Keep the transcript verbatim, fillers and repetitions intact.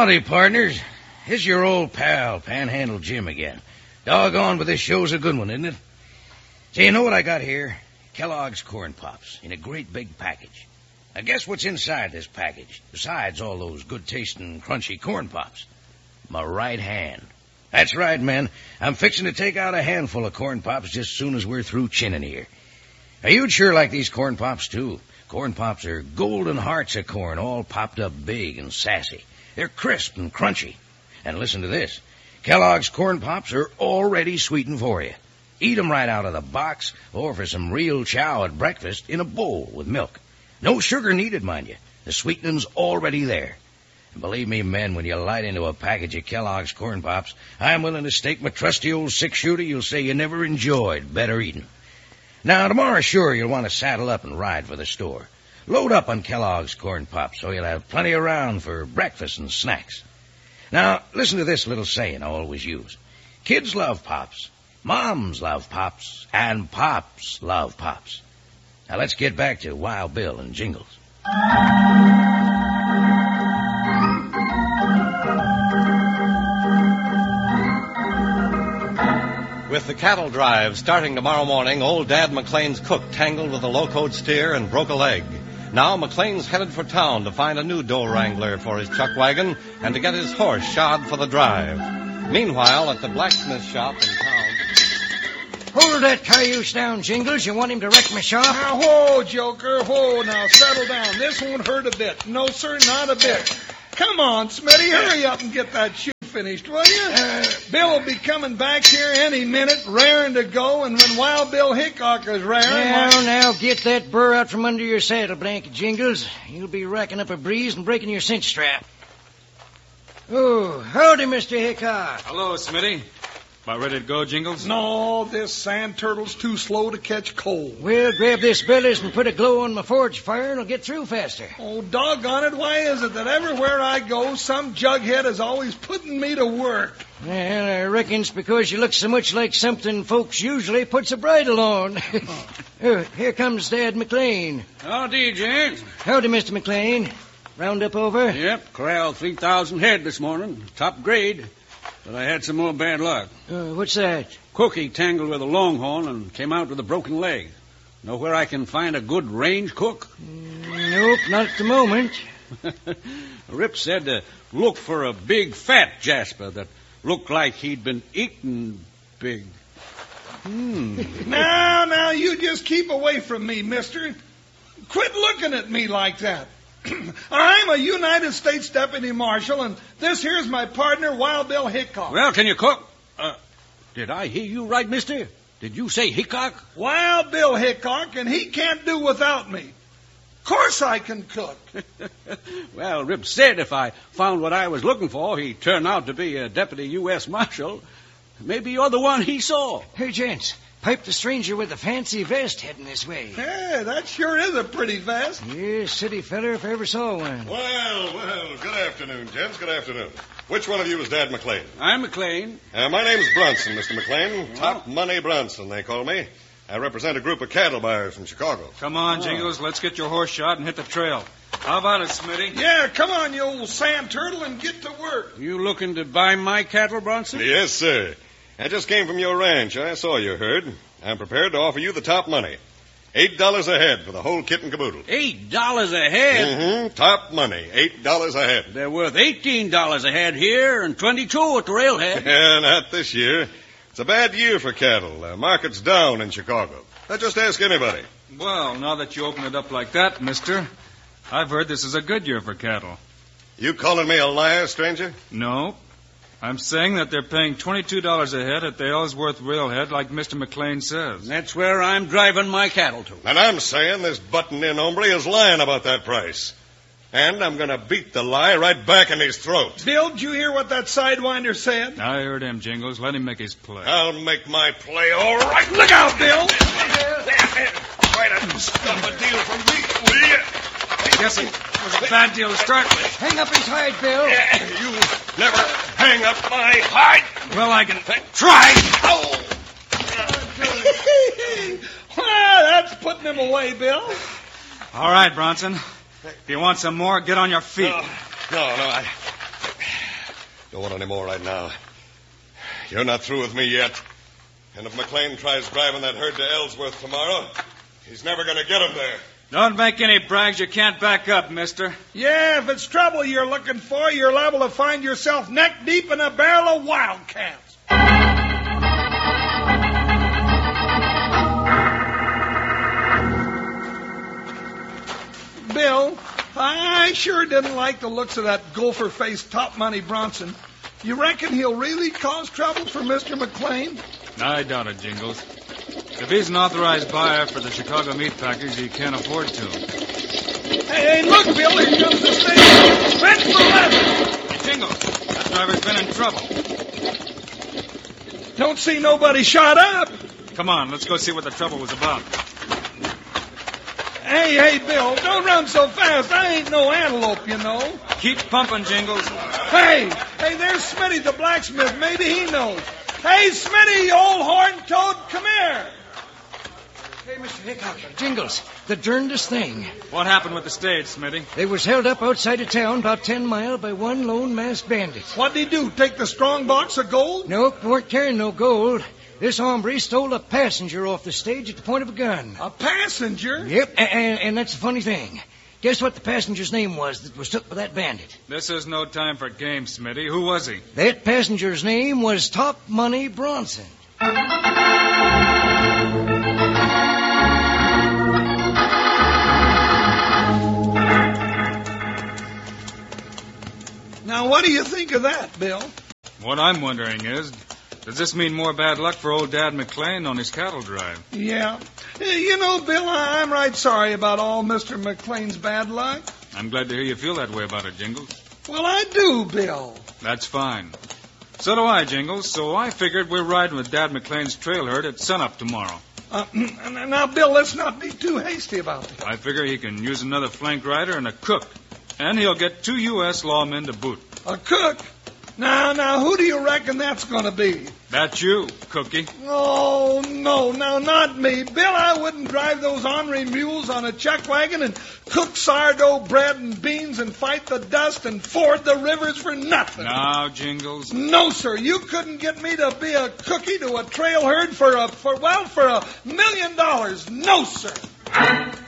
Howdy, partners. Here's your old pal, Panhandle Jim again. Doggone, but this show's a good one, isn't it? So you know what I got here? Kellogg's Corn Pops in a great big package. Now guess what's inside this package, besides all those good-tasting, crunchy Corn Pops? My right hand. That's right, men. I'm fixing to take out a handful of Corn Pops just as soon as we're through chinning here. Now, you'd sure like these Corn Pops, too. Corn Pops are golden hearts of corn, all popped up big and sassy. They're crisp and crunchy. And listen to this. Kellogg's Corn Pops are already sweetened for you. Eat 'em right out of the box, or for some real chow at breakfast, in a bowl with milk. No sugar needed, mind you. The sweetening's already there. And believe me, men, when you light into a package of Kellogg's Corn Pops, I'm willing to stake my trusty old six-shooter you'll say you never enjoyed better eating. Now, tomorrow, sure, you'll want to saddle up and ride for the store. Load up on Kellogg's Corn Pops so you'll have plenty around for breakfast and snacks. Now, listen to this little saying I always use. Kids love Pops, moms love Pops, and Pops love Pops. Now, let's get back to Wild Bill and Jingles. With the cattle drive starting tomorrow morning, old Dad McLean's cook tangled with a low-coat steer and broke a leg. Now McLean's headed for town to find a new doe wrangler for his chuck wagon and to get his horse shod for the drive. Meanwhile, at the blacksmith shop in town... Hold that cayuse down, Jingles. You want him to wreck my shop? Now, whoa, Joker, whoa, now settle down. This won't hurt a bit. No, sir, not a bit. Come on, Smitty, hurry up and get that shoe finished, will you? Uh, Bill will be coming back here any minute, raring to go, and when Wild Bill Hickok is raring... Now, why... now, get that burr out from under your saddle blanket, Jingles. You'll be racking up a breeze and breaking your cinch strap. Oh, howdy, Mister Hickok. Hello, Smitty. About ready to go, Jingles? No, this sand turtle's too slow to catch cold. Well, grab this billies and put a glow on my forge fire and I'll get through faster. Oh, doggone it, why is it that everywhere I go, some jughead is always putting me to work? Well, I reckon it's because you look so much like something folks usually puts a bridle on. Oh, here comes Dad McLean. Howdy, James. Howdy, Mister McLean. Round up over? Yep, corralled three thousand head this morning. Top grade. But I had some more bad luck. Uh, what's that? Cookie tangled with a longhorn and came out with a broken leg. Know where I can find a good range cook? Mm, nope, not at the moment. Rip said to look for a big fat Jasper that looked like he'd been eaten big. Hmm. Now, now, you just keep away from me, mister. Quit looking at me like that. I'm a United States Deputy Marshal, and this here's my partner, Wild Bill Hickok. Well, can you cook? Uh, did I hear you right, mister? Did you say Hickok? Wild Bill Hickok, and he can't do without me. Of course I can cook. Well, Rip said if I found what I was looking for, he'd turn out to be a Deputy U S Marshal. Maybe you're the one he saw. Hey, gents. Pipe the stranger with the fancy vest heading this way. Hey, that sure is a pretty vest. Yes, city feller if I ever saw one. Well, well, good afternoon, gents. Good afternoon. Which one of you is Dad McLean? I'm McLean. Uh, my name's Brunson, Mister McLean. Oh. Top Money Brunson, they call me. I represent a group of cattle buyers from Chicago. Come on, Jingles. Let's get your horse shod and hit the trail. How about it, Smitty? Yeah, come on, you old sand turtle, and get to work. You looking to buy my cattle, Brunson? Yes, sir. I just came from your ranch. I saw your herd. I'm prepared to offer you the top money. Eight dollars a head for the whole kit and caboodle. Eight dollars a head? Mm-hmm. Top money. Eight dollars a head. They're worth eighteen dollars a head here and twenty-two at the railhead. Yeah, not this year. It's a bad year for cattle. The market's down in Chicago. Now, just ask anybody. Well, now that you open it up like that, mister, I've heard this is a good year for cattle. You calling me a liar, stranger? No. I'm saying that they're paying twenty-two dollars a head at the Ellsworth Railhead, like Mister McLean says. That's where I'm driving my cattle to. And I'm saying this button-in hombre is lying about that price. And I'm going to beat the lie right back in his throat. Bill, did you hear what that sidewinder said? I heard him, Jingles. Let him make his play. I'll make my play all right. Look out, Bill! Try to stop a deal from me, will you? Guess it was a bad deal to start with. Hang up his hide, Bill. You never hang up my hide. Well, I can try. Oh! Well, that's putting him away, Bill. All right, Bronson. If you want some more, get on your feet. No, no, no I, Don't want any more right now. You're not through with me yet. And if McLean tries driving that herd to Ellsworth tomorrow, he's never going to get him there. Don't make any brags you can't back up, mister. Yeah, if it's trouble you're looking for, you're liable to find yourself neck deep in a barrel of wildcats. Bill, I sure didn't like the looks of that gopher-faced top-money Bronson. You reckon he'll really cause trouble for Mister McLean? I doubt it, Jingles. If he's an authorized buyer for the Chicago meat package, he can't afford to. Hey, hey, look, Bill, here comes the station. Bench for left. Hey, Jingles, that driver's been in trouble. Don't see nobody shot up. Come on, let's go see what the trouble was about. Hey, hey, Bill, don't run so fast. I ain't no antelope, you know. Keep pumping, Jingles. Hey, hey, there's Smitty the blacksmith. Maybe he knows. Hey, Smitty, you old horn-toad, come here. Hey, Mister Hickok, Jingles, the darndest thing. What happened with the stage, Smitty? They was held up outside of town about ten mile by one lone masked bandit. What'd he do, take the strong box of gold? Nope, weren't carrying no gold. This hombre stole a passenger off the stage at the point of a gun. A passenger? Yep, and, and that's the funny thing. Guess what the passenger's name was that was took by that bandit? This is no time for games, Smitty. Who was he? That passenger's name was Top Money Bronson. Now, what do you think of that, Bill? What I'm wondering is, does this mean more bad luck for old Dad McLean on his cattle drive? Yeah. You know, Bill, I'm right sorry about all Mister McLean's bad luck. I'm glad to hear you feel that way about it, Jingles. Well, I do, Bill. That's fine. So do I, Jingles, so I figured we're riding with Dad McLean's trail herd at sunup tomorrow. Uh, now, Bill, let's not be too hasty about it. I figure he can use another flank rider and a cook. And he'll get two U S lawmen to boot. A cook? Now, now, who do you reckon that's going to be? That's you, Cookie. Oh, no, no, not me. Bill, I wouldn't drive those ornery mules on a chuck wagon and cook sourdough bread and beans and fight the dust and ford the rivers for nothing. Now, Jingles. No, sir, you couldn't get me to be a cookie to a trail herd for a, for, well, for a million dollars. No, sir.